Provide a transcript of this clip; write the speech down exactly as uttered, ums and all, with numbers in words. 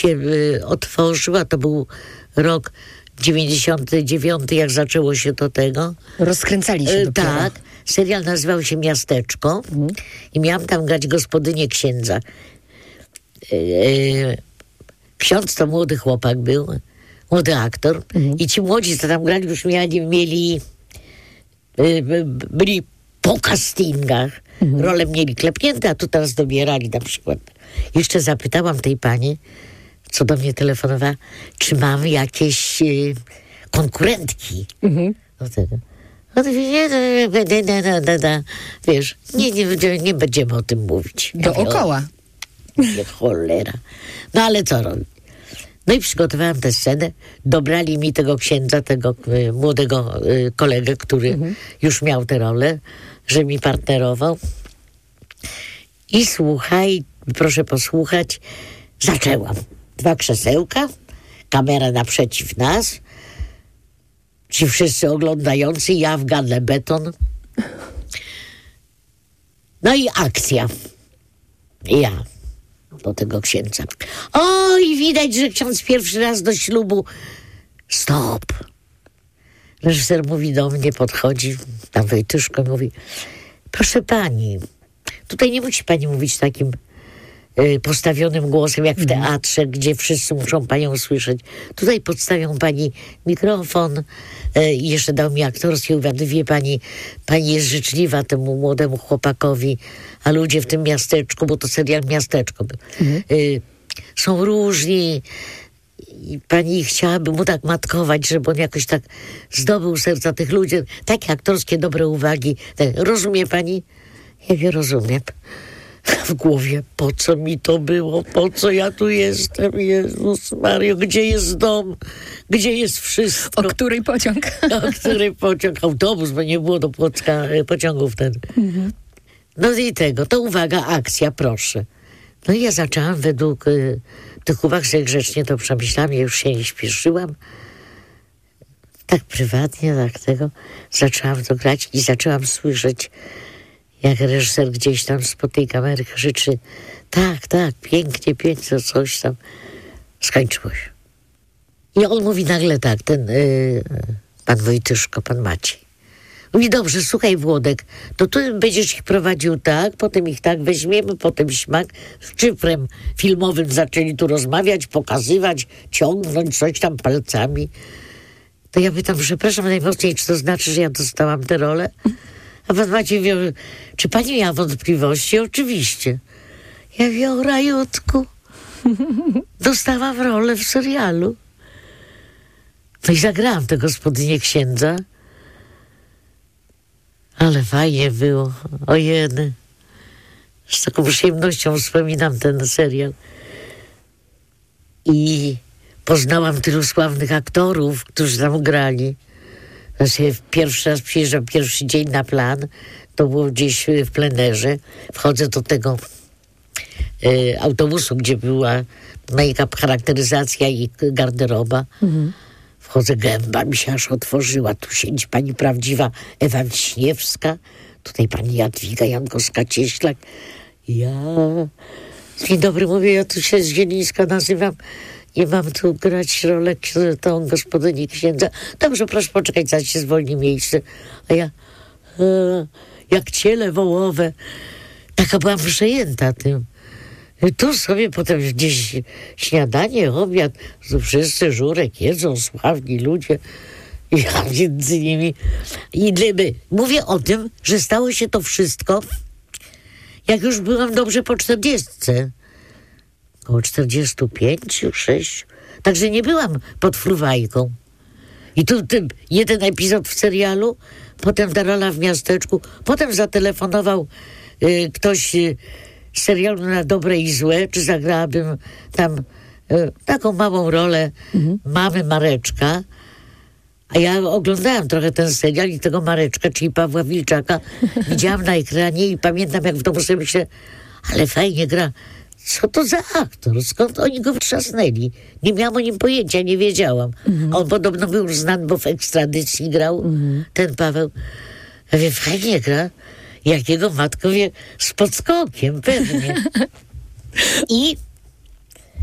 się y, otworzył, a to był rok dziewięćdziesiąty dziewiąty, jak zaczęło się to tego. Rozkręcali się y, dopiero. Tak. Serial nazywał się Miasteczko mhm. i miałam tam grać gospodynię księdza. Y, y, ksiądz to młody chłopak był, młody aktor mhm. i ci młodzi, co tam grali, już mieli, mieli y, byli po castingach. Mhm. Role mieli klepnięte, a tu teraz dobierali na przykład. Jeszcze zapytałam tej pani, co do mnie telefonowała, czy mam jakieś y, konkurentki mhm. do tego. No to nie, nie, nie, nie, nie, wiesz, nie, nie, nie będziemy o tym mówić. Dookoła. Ja cholera. No ale co robić? No i przygotowałam tę scenę. Dobrali mi tego księdza, tego y, młodego y, kolegę, który mhm. już miał tę rolę, że mi partnerował. I słuchaj, proszę posłuchać, zaczęłam. Dwa krzesełka, kamera naprzeciw nas, ci wszyscy oglądający, ja w gadle beton. No i akcja. Ja do tego księdza. Oj, widać, że ksiądz pierwszy raz do ślubu. Stop. Reżyser mówi do mnie, podchodzi, tam Wojtyszko mówi, proszę pani, tutaj nie musi pani mówić takim y, postawionym głosem, jak w teatrze, gdzie wszyscy muszą panią słyszeć. Tutaj podstawią pani mikrofon y, i jeszcze dał mi aktorskie uwagi. Wie pani, pani jest życzliwa temu młodemu chłopakowi, a ludzie w tym miasteczku, bo to serial Miasteczko był, mhm. y, są różni i pani chciałaby mu tak matkować, żeby on jakoś tak zdobył serca tych ludzi. Takie aktorskie dobre uwagi. Rozumie pani? Ja nie rozumiem. W głowie, po co mi to było? Po co ja tu jestem? Jezus Mario, gdzie jest dom? Gdzie jest wszystko? O której pociąg? O której pociąg? Autobus, bo nie było do Płocka pociągu wtedy. Mhm. No i tego, to uwaga, akcja, proszę. No i ja zaczęłam według y, tych uwag, że grzecznie to przemyślałam, ja już się nie śpieszyłam. Tak prywatnie, tak tego. Zaczęłam to grać i zaczęłam słyszeć, jak reżyser gdzieś tam spod tej kamery krzyczy, tak, tak, pięknie, pięknie, coś tam. Skończyło się. I on mówi nagle tak, ten y, pan Wojtyszko, pan Maciej. Mówi, dobrze, słuchaj Włodek, to tu będziesz ich prowadził tak, potem ich tak weźmiemy, potem śmak. Z szyfrem filmowym zaczęli tu rozmawiać, pokazywać, ciągnąć coś tam palcami. To ja pytam, przepraszam najmocniej, czy to znaczy, że ja dostałam tę rolę? A pan Maciej wie, czy pani miała wątpliwości? Oczywiście. Ja mówię, o rajutku. Dostałam rolę w serialu. No i zagrałam tę gospodynię księdza. Ale fajnie było. Ojeny. Z taką przyjemnością wspominam ten serial. I poznałam tylu sławnych aktorów, którzy tam grali. Znaczy, pierwszy raz przyjeżdżam, pierwszy dzień na plan. To było gdzieś w plenerze. Wchodzę do tego y, autobusu, gdzie była make-up, charakteryzacja i garderoba. Mhm. Wchodzę, gęba mi się aż otworzyła. Tu siedzi pani prawdziwa Ewa Wiśniewska. Tutaj pani Jadwiga Jankowska-Cieślak. Ja... Dzień dobry, mówię, ja tu się z Zielińska nazywam i mam tu grać rolę tą gospodyni księdza. Dobrze, proszę poczekać, zaś się zwolni miejsce. A ja... E, jak ciele wołowe. Taka byłam przejęta tym. Tu sobie potem gdzieś śniadanie, obiad, tu wszyscy żurek jedzą, sławni ludzie. Ja między nimi. I gdyby, mówię o tym, że stało się to wszystko, jak już byłam dobrze po czterdziestce. Około czterdziestu pięciu, sześciu. Także nie byłam pod fruwajką. I tu tym, jeden epizod w serialu, potem ta rola w Miasteczku, potem zatelefonował y, ktoś... Y, serialu Na dobre i złe, czy zagrałabym tam e, taką małą rolę mhm. mamy Mareczka, a ja oglądałam trochę ten serial i tego Mareczka, czyli Pawła Wilczaka, widziałam na ekranie i pamiętam, jak w domu sobie myślę, ale fajnie gra. Co to za aktor? Skąd oni go wtrzasnęli? Nie miałam o nim pojęcia, nie wiedziałam. Mhm. On podobno był już znany, bo w Ekstradycji grał, mhm. ten Paweł. Ja wiem, fajnie gra. Jak jego matko wie, z podskokiem, pewnie. I